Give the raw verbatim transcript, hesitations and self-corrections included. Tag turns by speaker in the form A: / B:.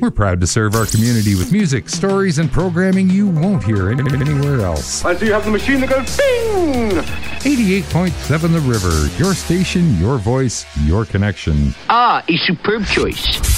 A: We're proud to serve our community with music, stories, and programming you won't hear any- anywhere else.
B: I see you have the machine that goes bing!
A: eighty-eight point seven The River, your station, your voice, your connection.
C: Ah, a superb choice.